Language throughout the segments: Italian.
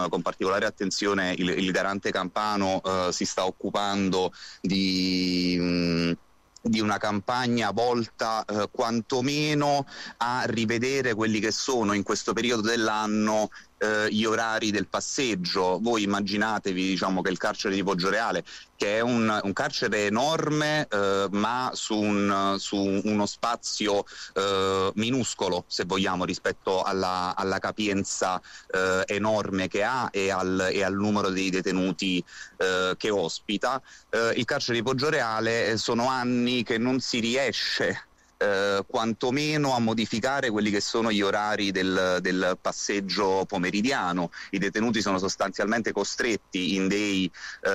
con particolare attenzione il garante campano si sta occupando di una campagna volta quantomeno a rivedere quelli che sono in questo periodo dell'anno gli orari del passeggio. Voi immaginatevi, diciamo, che il carcere di Poggioreale, che è un carcere enorme ma su uno spazio minuscolo, se vogliamo, rispetto alla capienza enorme che ha e al numero dei detenuti che ospita, il carcere di Poggioreale sono anni che non si riesce quantomeno a modificare quelli che sono gli orari del passeggio pomeridiano. I detenuti sono sostanzialmente costretti in dei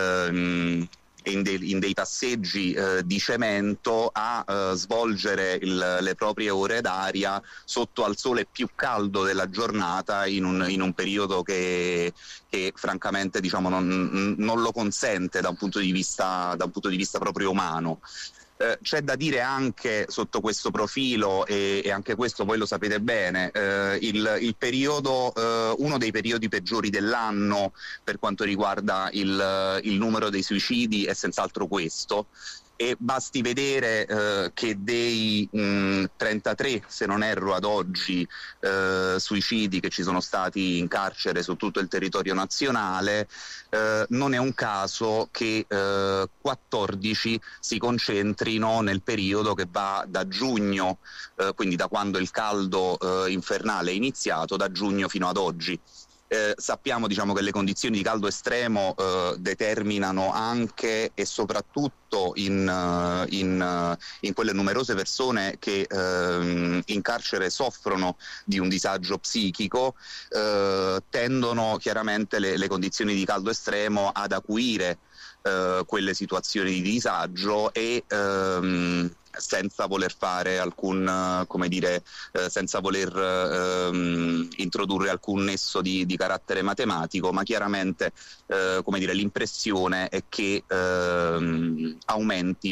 passeggi di cemento a svolgere le proprie ore d'aria sotto al sole più caldo della giornata in un periodo che francamente, diciamo, non lo consente da un punto di vista proprio umano. C'è da dire anche sotto questo profilo, e anche questo voi lo sapete bene, il periodo, uno dei periodi peggiori dell'anno per quanto riguarda il numero dei suicidi è senz'altro questo. E basti vedere che dei 33, se non erro ad oggi, suicidi che ci sono stati in carcere su tutto il territorio nazionale, non è un caso che 14 si concentrino nel periodo che va da giugno, quindi da quando il caldo infernale è iniziato, da giugno fino ad oggi. Sappiamo, diciamo, che le condizioni di caldo estremo determinano anche e soprattutto in quelle numerose persone che in carcere soffrono di un disagio psichico, tendono chiaramente le condizioni di caldo estremo ad acuire quelle situazioni di disagio e senza voler fare senza voler introdurre alcun nesso di carattere matematico, ma chiaramente l'impressione è che aumenti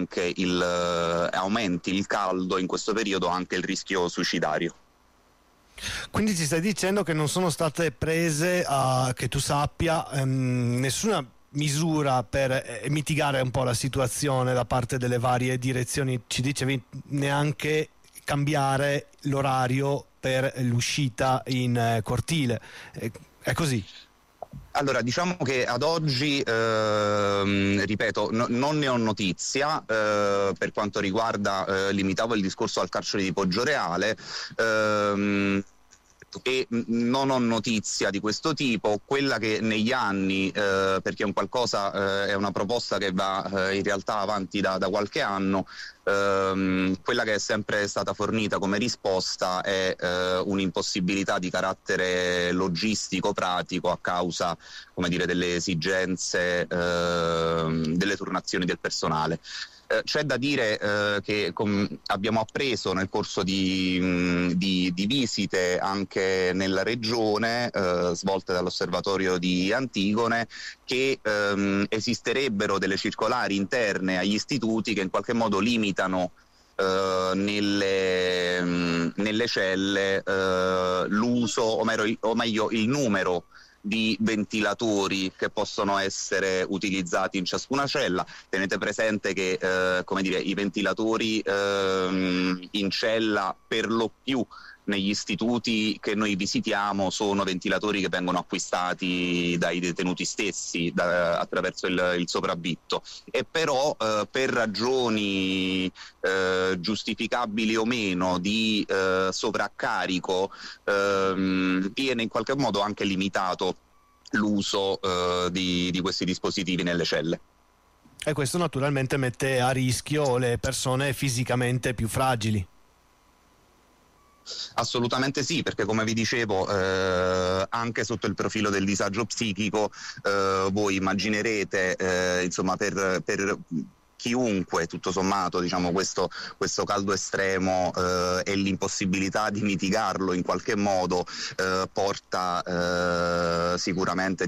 il caldo in questo periodo, anche il rischio suicidario. Quindi ci stai dicendo che non sono state prese, che tu sappia, nessuna misura per mitigare un po' la situazione da parte delle varie direzioni? Ci dicevi neanche cambiare l'orario per l'uscita in cortile, è così? Allora, diciamo che ad oggi, ripeto, non ne ho notizia. Per quanto riguarda, limitavo il discorso al carcere di Poggioreale, e non ho notizia di questo tipo. Quella che negli anni, perché è una proposta che va in realtà avanti da qualche anno, quella che è sempre stata fornita come risposta è un'impossibilità di carattere logistico pratico a causa, delle esigenze delle turnazioni del personale. C'è da dire che abbiamo appreso nel corso di visite anche nella regione, svolte dall'osservatorio di Antigone, che esisterebbero delle circolari interne agli istituti che in qualche modo limitano nelle celle l'uso, o meglio il numero di ventilatori che possono essere utilizzati in ciascuna cella. Tenete presente che i ventilatori in cella, per lo più negli istituti che noi visitiamo, sono ventilatori che vengono acquistati dai detenuti stessi attraverso il sopravvitto, e però per ragioni giustificabili o meno di sovraccarico viene in qualche modo anche limitato l'uso di questi dispositivi nelle celle. E questo naturalmente mette a rischio le persone fisicamente più fragili. Assolutamente sì, perché come vi dicevo, anche sotto il profilo del disagio psichico, voi immaginerete, per chiunque, tutto sommato, questo caldo estremo e l'impossibilità di mitigarlo in qualche modo porta sicuramente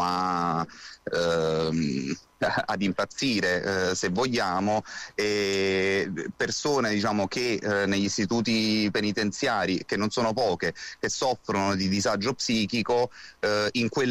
ad impazzire, se vogliamo, e persone che negli istituti penitenziari, che non sono poche, che soffrono di disagio psichico, in quelle